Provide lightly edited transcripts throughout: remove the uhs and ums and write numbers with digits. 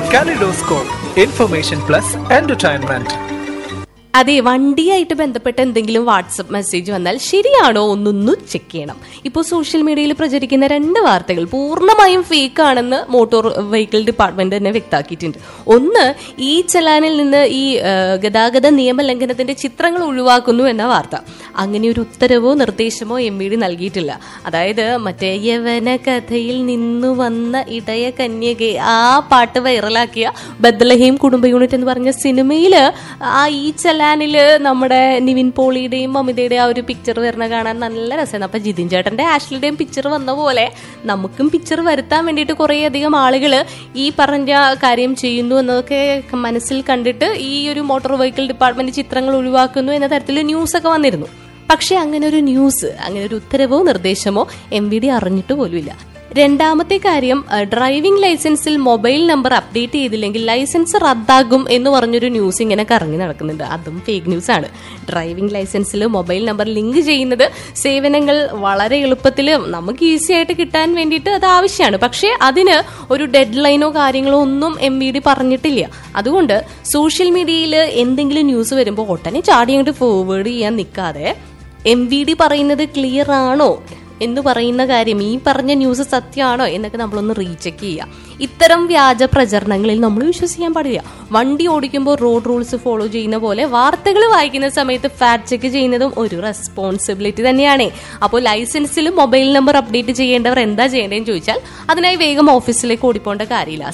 Kaleidoscope, Information Plus Entertainment. അതെ, വണ്ടിയായിട്ട് ബന്ധപ്പെട്ട എന്തെങ്കിലും വാട്സപ്പ് മെസ്സേജ് വന്നാൽ ശരിയാണോ ഒന്നൊന്നു ചെക്ക് ചെയ്യണം. ഇപ്പോൾ സോഷ്യൽ മീഡിയയിൽ പ്രചരിക്കുന്ന 2 വാർത്തകൾ പൂർണ്ണമായും ഫേക്ക് ആണെന്ന് മോട്ടോർ വെഹിക്കിൾ ഡിപ്പാർട്ട്മെന്റ് തന്നെ വ്യക്തമാക്കിയിട്ടുണ്ട്. ഒന്ന്, ഈ ചലാനിൽ നിന്ന് ഈ ഗതാഗത നിയമലംഘനത്തിന്റെ ചിത്രങ്ങൾ ഒഴിവാക്കുന്നു എന്ന വാർത്ത. അങ്ങനെ ഒരു ഉത്തരവോ നിർദ്ദേശമോ MVD നൽകിയിട്ടില്ല. അതായത് മറ്റേ യവന കഥയിൽ നിന്നു വന്ന ഇടയ കന്യകെ, ആ പാട്ട് വൈറലാക്കിയ ബദ്ലഹേം കുടുംബ യൂണിറ്റ് എന്ന് പറഞ്ഞ സിനിമയില് ആ ഈ ചലാനില് നമ്മുടെ നിവിൻ പോളിയുടെയും മമിതയുടെയും ആ ഒരു പിക്ചർ വരണ കാണാൻ നല്ല രസമാണ്. അപ്പൊ ജിതിൻ ചേട്ടന്റെ ആഷ്ലിയുടെയും പിക്ചർ വന്ന പോലെ നമുക്കും പിക്ചർ വരുത്താൻ വേണ്ടിയിട്ട് കുറേ അധികം ആളുകൾ ഈ പറഞ്ഞ കാര്യം ചെയ്യുന്നു എന്നതൊക്കെ മനസ്സിൽ കണ്ടിട്ട് ഈ ഒരു മോട്ടോർ വെഹിക്കിൾ ഡിപ്പാർട്ട്മെന്റ് ചിത്രങ്ങൾ ഒഴിവാക്കുന്നു എന്ന തരത്തിൽ ന്യൂസ് ഒക്കെ വന്നിരുന്നു. പക്ഷെ അങ്ങനെ ഒരു ന്യൂസ്, അങ്ങനെ ഒരു ഉത്തരവോ നിർദ്ദേശമോ MVD അറിഞ്ഞിട്ട് പോലുമില്ല. രണ്ടാമത്തെ കാര്യം, ഡ്രൈവിംഗ് ലൈസൻസിൽ മൊബൈൽ നമ്പർ അപ്ഡേറ്റ് ചെയ്തില്ലെങ്കിൽ ലൈസൻസ് റദ്ദാകും എന്ന് പറഞ്ഞൊരു ന്യൂസ് ഇങ്ങനെ കറങ്ങി നടക്കുന്നുണ്ട്. അതും ഫേക്ക് ന്യൂസ് ആണ്. ഡ്രൈവിംഗ് ലൈസൻസിൽ മൊബൈൽ നമ്പർ ലിങ്ക് ചെയ്യുന്നത് സേവനങ്ങൾ വളരെ എളുപ്പത്തിൽ നമുക്ക് ഈസി ആയിട്ട് കിട്ടാൻ വേണ്ടിയിട്ട് അത് ആവശ്യമാണ്. പക്ഷേ അതിന് ഒരു ഡെഡ് ലൈനോ കാര്യങ്ങളോ ഒന്നും MVD പറഞ്ഞിട്ടില്ല. അതുകൊണ്ട് സോഷ്യൽ മീഡിയയിൽ എന്തെങ്കിലും ന്യൂസ് വരുമ്പോൾ ഉടനെ ചാടി അങ്ങോട്ട് ഫോർവേഡ് ചെയ്യാൻ നിൽക്കാതെ MVD പറയുന്നത് ക്ലിയർ ആണോ എന്ന് പറയുന്ന കാര്യം, ഈ പറഞ്ഞ ന്യൂസ് സത്യമാണോ എന്നൊക്കെ നമ്മളൊന്ന് റീചെക്ക് ചെയ്യുക. ഇത്തരം വ്യാജ പ്രചരണങ്ങളിൽ നമ്മൾ വിശ്വസിക്കാൻ പാടില്ല. വണ്ടി ഓടിക്കുമ്പോൾ റോഡ് റൂൾസ് ഫോളോ ചെയ്യുന്ന പോലെ വാർത്തകൾ വായിക്കുന്ന സമയത്ത് ഫാക്ട് ചെക്ക് ചെയ്യുന്നതും ഒരു റെസ്പോൺസിബിലിറ്റി തന്നെയാണ്. അപ്പോൾ ലൈസൻസിൽ മൊബൈൽ നമ്പർ അപ്ഡേറ്റ് ചെയ്യേണ്ടവർ എന്താ ചെയ്യേണ്ടതെന്ന് ചോദിച്ചാൽ അതിനായി വേഗം ഓഫീസിലേക്ക് ഓടിപ്പോണ്ട കാര്യമില്ല.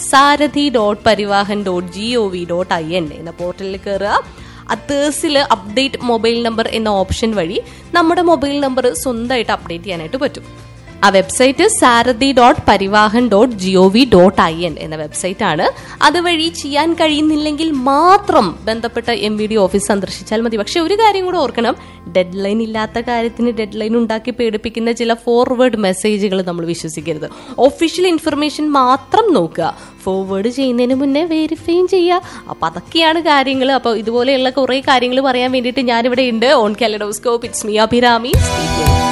sarathi.parivahan.gov.in എന്ന പോർട്ടലിൽ കയറുക. അതേഴ്സിൽ അപ്ഡേറ്റ് മൊബൈൽ നമ്പർ എന്ന ഓപ്ഷൻ വഴി നമ്മുടെ മൊബൈൽ നമ്പർ സ്വന്തമായിട്ട് അപ്ഡേറ്റ് ചെയ്യാനായിട്ട് പറ്റും. ആ വെബ്സൈറ്റ് sarathi.parivahan.gov.in എന്ന വെബ്സൈറ്റ് ആണ്. അതുവഴി ചെയ്യാൻ കഴിയുന്നില്ലെങ്കിൽ മാത്രം ബന്ധപ്പെട്ട MVD ഓഫീസ് സന്ദർശിച്ചാൽ മതി. പക്ഷെ ഒരു കാര്യം കൂടെ ഓർക്കണം, ഡെഡ് ലൈൻ ഇല്ലാത്ത കാര്യത്തിന് ഡെഡ് ലൈൻ ഉണ്ടാക്കി പേടിപ്പിക്കുന്ന ചില ഫോർവേഡ് മെസ്സേജുകൾ നമ്മൾ വിശ്വസിക്കരുത്. ഒഫീഷ്യൽ ഇൻഫർമേഷൻ മാത്രം നോക്കുക. ഫോർവേഡ് ചെയ്യുന്നതിന് മുന്നേ വെരിഫൈയും ചെയ്യുക. അപ്പൊ അതൊക്കെയാണ് കാര്യങ്ങൾ. അപ്പോൾ ഇതുപോലെയുള്ള കുറെ കാര്യങ്ങൾ പറയാൻ വേണ്ടിയിട്ട് ഞാനിവിടെ ഉണ്ട്. On kaleidoscope. It's me Abhirami.